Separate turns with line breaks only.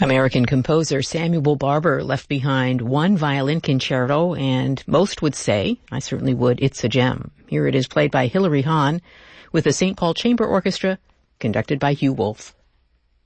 American composer Samuel Barber left behind one violin concerto, and most would say, I certainly would, it's a gem. Here it is played by Hilary Hahn with the St. Paul Chamber Orchestra, conducted by Hugh Wolf.